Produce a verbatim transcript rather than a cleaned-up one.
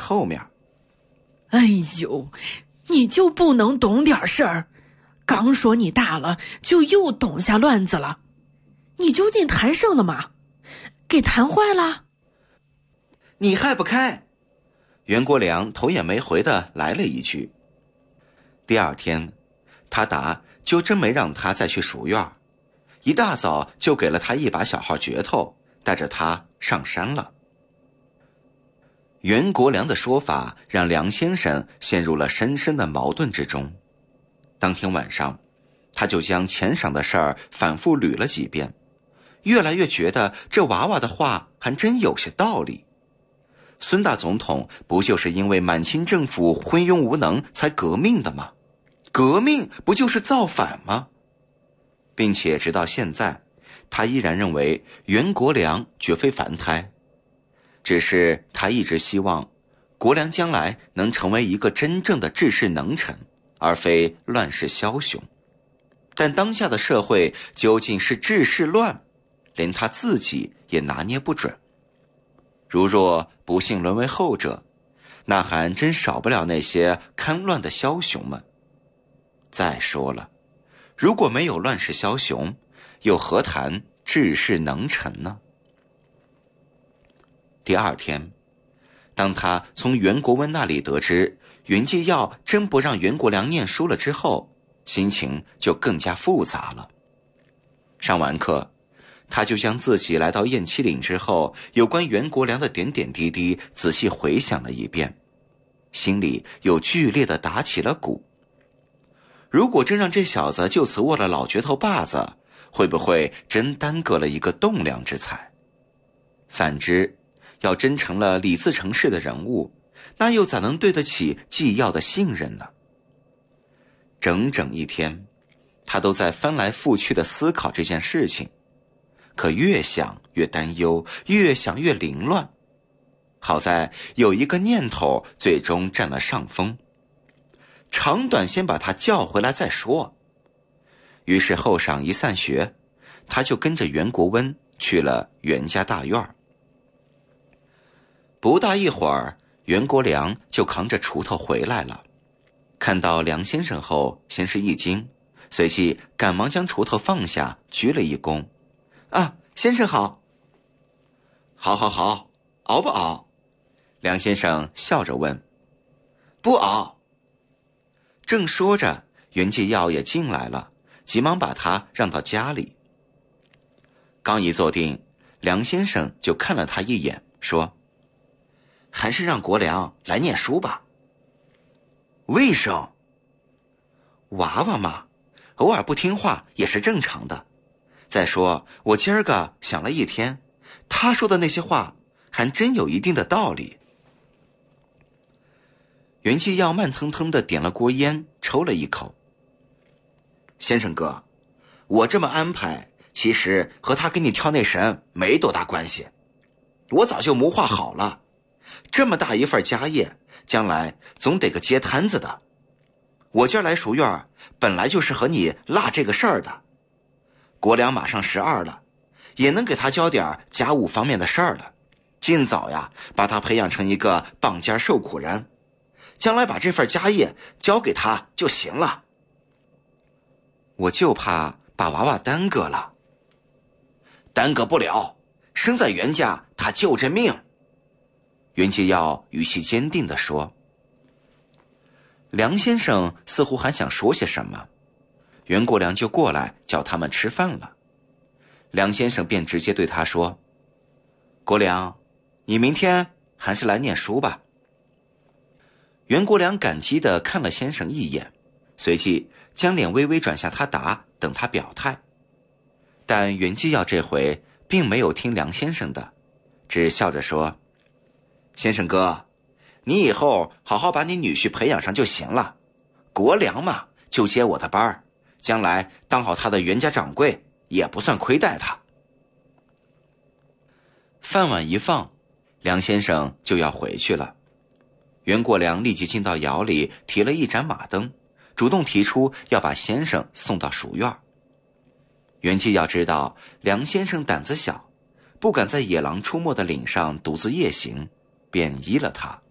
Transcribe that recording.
后面。 哎呦，你就不能懂点事儿？刚说你大了，就又懂下乱子了。你究竟弹上了吗？给弹坏了？ 你害不开。袁国良头也没回的来了一句。第二天，他答就真没让他再去蜀院，一大早就给了他一把小号镢头，带着他上山了。袁国良的说法让梁先生陷入了深深的矛盾之中。当天晚上，他就将钱赏的事儿反复捋了几遍，越来越觉得这娃娃的话还真有些道理。孙大总统不就是因为满清政府昏庸无能才革命的吗？革命不就是造反吗？并且直到现在，他依然认为袁国良绝非凡胎，只是他一直希望国良将来能成为一个真正的治世能臣，而非乱世枭雄。但当下的社会究竟是治是乱，连他自己也拿捏不准。如若不幸沦为后者，那还真少不了那些戡乱的枭雄们。再说了，如果没有乱世枭雄，又何谈治世能臣呢？第二天，当他从袁国温那里得知袁继耀真不让袁国良念书了之后，心情就更加复杂了。上完课，他就将自己来到雁栖岭之后有关袁国良的点点滴滴仔细回想了一遍，心里又剧烈地打起了鼓。如果真让这小子就此握了老镢头把子，会不会真耽搁了一个栋梁之才？反之，要真成了李自成式的人物，那又怎能对得起纪要的信任呢？整整一天，他都在翻来覆去地思考这件事情，可越想越担忧，越想越凌乱。好在有一个念头最终占了上风，长短先把他叫回来再说。于是后晌一散学，他就跟着袁国温去了袁家大院。不大一会儿，袁国良就扛着锄头回来了。看到梁先生后，先是一惊，随即赶忙将锄头放下，鞠了一躬。啊，先生好。好好好，熬不熬？梁先生笑着问。不熬。正说着，袁继耀也进来了，急忙把他让到家里。刚一坐定，梁先生就看了他一眼，说：还是让国良来念书吧。为什？娃娃嘛，偶尔不听话也是正常的。再说我今儿个想了一天，他说的那些话还真有一定的道理。袁继耀慢腾腾地点了锅烟，抽了一口。先生哥，我这么安排其实和他给你挑那神没多大关系。我早就谋划好了，这么大一份家业，将来总得个接摊子的。我今儿来蜀院本来就是和你拉这个事儿的。国良马上十二了，也能给他教点家务方面的事儿了，尽早呀把他培养成一个棒尖受苦人，将来把这份家业交给他就行了。我就怕把娃娃耽搁了。耽搁不了，生在袁家他就这命。袁继耀语气坚定地说。梁先生似乎还想说些什么，袁国良就过来叫他们吃饭了。梁先生便直接对他说：国良，你明天还是来念书吧。袁国良感激地看了先生一眼，随即将脸微微转向他答，等他表态。但袁继耀这回并没有听梁先生的，只笑着说：先生哥，你以后好好把你女婿培养上就行了。国良嘛，就接我的班，将来当好他的袁家掌柜，也不算亏待他。饭碗一放，梁先生就要回去了。袁国良立即进到窑里，提了一盏马灯，主动提出要把先生送到蜀院。袁继耀知道梁先生胆子小，不敢在野狼出没的岭上独自夜行，便依了他。